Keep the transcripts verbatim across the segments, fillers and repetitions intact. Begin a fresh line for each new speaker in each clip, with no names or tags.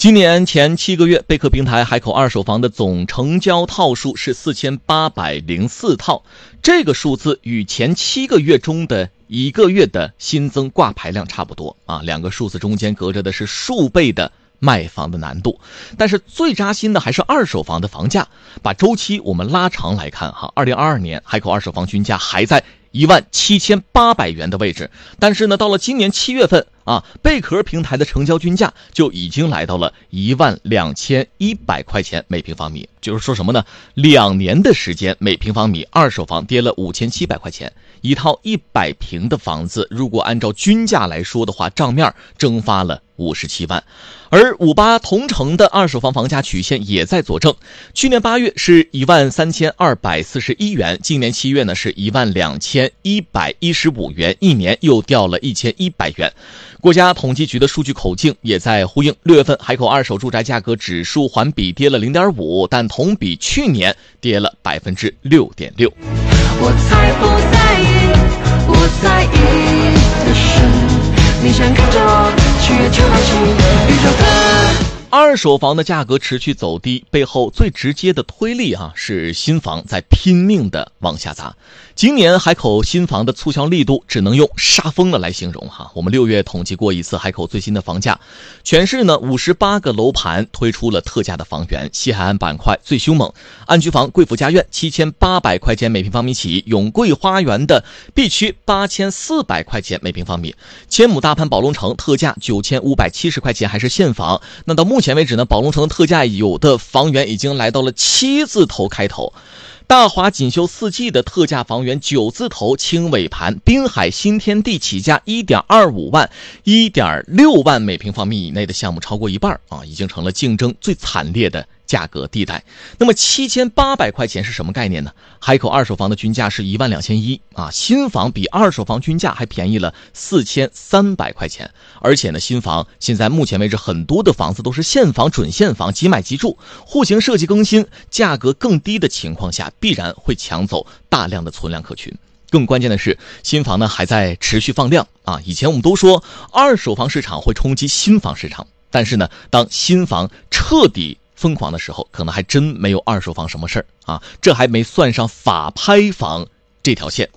今年前七个月，贝壳平台海口二手房的总成交套数是四千八百零四套，这个数字与前七个月中的一个月的新增挂牌量差不多啊，两个数字中间隔着的是数倍的卖房的难度。但是最扎心的还是二手房的房价，把周期我们拉长来看哈，二零二二年海口二手房均价还在一万七千八百元的位置，但是呢，到了今年七月份啊，贝壳平台的成交均价就已经来到了一万两千一百块钱每平方米。就是说什么呢？两年的时间，每平方米二手房跌了五千七百块钱。一套一百平的房子，如果按照均价来说的话，账面蒸发了五十七万。而五八同城的二手房房价曲线也在佐证，去年八月是一万三千二百四十一元，今年七月呢是一万两千一百一十五元，一年又掉了一千一百元。国家统计局的数据口径也在呼应，六月份海口二手住宅价格指数环比跌了 零点五， 但同比去年跌了 百分之六点六。
我才不在意，我在意的是你想跟着我去月球航行宇宙的。
二手房的价格持续走低，背后最直接的推力啊，是新房在拼命的往下砸。今年海口新房的促销力度只能用杀疯了来形容哈。我们六月统计过一次海口最新的房价，全市呢五十八个楼盘推出了特价的房源，西海岸板块最凶猛，安居房贵府家苑七千八百块钱每平方米起，永贵花园的 B 区八千四百块钱每平方米，千亩大盘宝龙城特价九千五百七十块钱还是现房。那到目前为止呢，宝龙城的特价有的房源已经来到了七字头开头。大华锦绣四季的特价房源九字头轻尾盘，滨海新天地起价 一点二五万 一点六万每平方米以内的项目超过一半啊，已经成了竞争最惨烈的价格地带。那么七千八百块钱是什么概念呢？海口二手房的均价是一万两千一啊，新房比二手房均价还便宜了四千三百块钱。而且呢，新房现在目前为止很多的房子都是现房准现房，即买即住，户型设计更新，价格更低的情况下，必然会抢走大量的存量客群。更关键的是，新房呢还在持续放量啊。以前我们都说二手房市场会冲击新房市场，但是呢，当新房彻底疯狂的时候，可能还真没有二手房什么事儿啊。这还没算上法拍房这条线。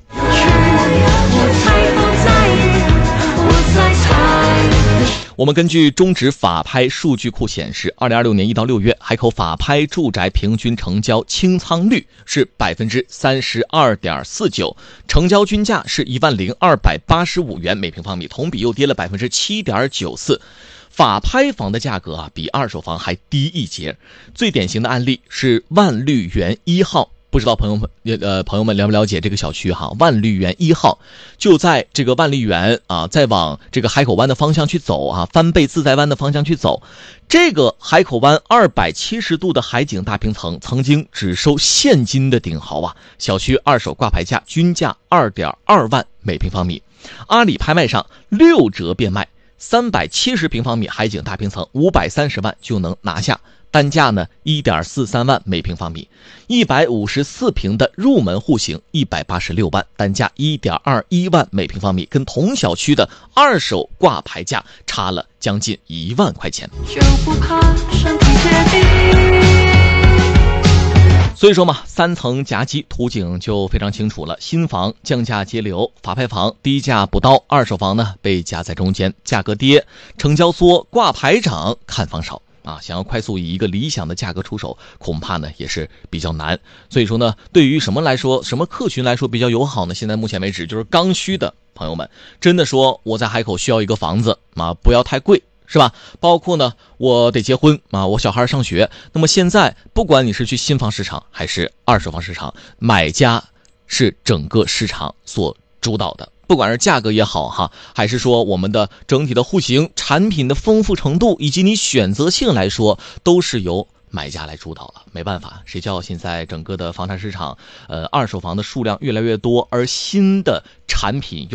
我们根据中指法拍数据库显示，二零二六年一到六月，海口法拍住宅平均成交清仓率是 百分之三十二点四九， 成交均价是一万零二百八十五元每平方米，同比又跌了 百分之七点九四。法拍房的价格啊，比二手房还低一截。最典型的案例是万绿园一号，不知道朋友们呃朋友们了不了解这个小区哈？万绿园一号就在这个万绿园啊，再往这个海口湾的方向去走啊，翻倍自在湾的方向去走。这个海口湾二百七十度的海景大平层，曾经只收现金的顶豪啊！小区二手挂牌价均价 二点二万每平方米，阿里拍卖上六折变卖。三百七十平方米海景大平层五百三十万就能拿下，单价呢 一点四三万每平方米。一百五十四平的入门户型一百八十六万，单价 一点二一万每平方米，跟同小区的二手挂牌价差了将近一万块钱。
就不怕身体结冰。
所以说嘛，三层夹击图景就非常清楚了。新房降价节流，法拍房低价补刀，二手房呢被夹在中间，价格跌，成交缩，挂牌涨，看房少啊！想要快速以一个理想的价格出手，恐怕呢也是比较难。所以说呢，对于什么来说，什么客群来说比较友好呢？现在目前为止就是刚需的朋友们，真的说我在海口需要一个房子啊，不要太贵。是吧？包括呢，我得结婚啊，我小孩上学。那么现在，不管你是去新房市场还是二手房市场，买家是整个市场所主导的。不管是价格也好哈，还是说我们的整体的户型、产品的丰富程度以及你选择性来说，都是由买家来主导了。没办法，谁叫现在整个的房产市场，呃，二手房的数量越来越多，而新的产品又